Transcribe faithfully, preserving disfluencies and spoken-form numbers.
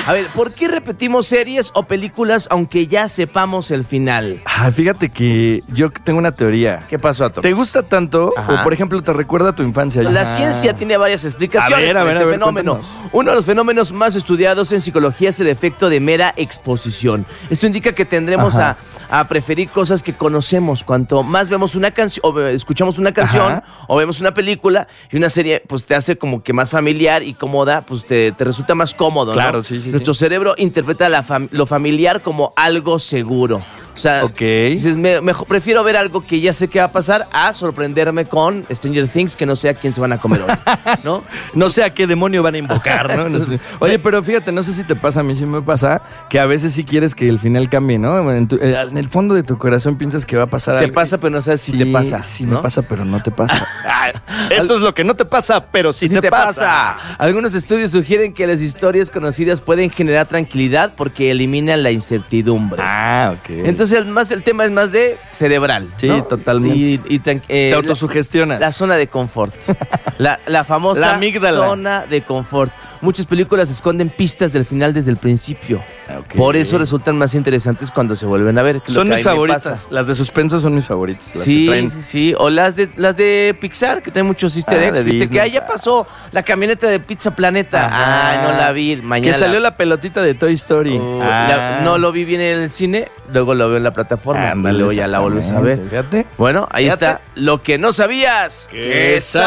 A ver, ¿por qué repetimos series o películas aunque ya sepamos el final? Ah, fíjate que yo tengo una teoría. ¿Qué pasó, Atom? ¿Te gusta tanto? Ajá. O, por ejemplo, te recuerda a tu infancia. La Ajá. ciencia tiene varias explicaciones A ver, a para ver, este a ver, fenómeno. cuéntanos. Uno de los fenómenos más estudiados en psicología es el efecto de mera exposición. Esto indica que tendremos a, a preferir cosas que conocemos. Cuanto más vemos una canción, o escuchamos una canción, Ajá. o vemos una película y una serie, pues te hace como que más familiar y cómoda, pues te, te resulta más cómodo, Claro, ¿no? sí, sí, Nuestro sí. cerebro interpreta la fam- lo familiar como algo seguro. O sea, Ok. dices, me, mejor, prefiero ver algo que ya sé que va a pasar a sorprenderme con Stranger Things que no sé a quién se van a comer hoy, ¿no? No sé a qué demonio van a invocar, ¿no? No sé. Oye, pero fíjate, no sé si te pasa, a mí sí me pasa, que a veces sí quieres que el final cambie, ¿no? En, tu- eh, en el fondo de tu corazón piensas que va a pasar Te algo. pasa, pero no sabes si Sí, te pasa. Sí, ¿no? me pasa, pero no te pasa. Esto es lo que no te pasa, pero sí Sí te, te pasa. pasa. Algunos estudios sugieren que las historias conocidas pueden generar tranquilidad porque eliminan la incertidumbre. Ah, ok. Entonces, el, más, el tema es más de cerebral. Sí, ¿no? totalmente. Y, y tran- eh, Te autosugestionas. La, la zona de confort. La, la famosa La amígdala. zona de confort. Muchas películas esconden pistas del final desde el principio. Ok. Por eso resultan más interesantes cuando se vuelven a ver. que es lo Son que a mis mí me favoritas. pasa. Las de suspenso son mis favoritas. Las Sí, que traen. sí, sí. O las de las de Pixar, que traen muchos easter Ah, eggs. de Viste Disney. que ah, ya pasó la camioneta de Pizza Planeta. Ajá. Ay, no la vi. Mañana Que salió la- la pelotita de Toy Story. Oh, Ah. la- no lo vi bien en el cine, luego lo veo en la plataforma. Ándale, y luego ya la vuelves a ver. exactamente, Fíjate. Bueno, ahí Fíjate. está. Lo que no sabías. Que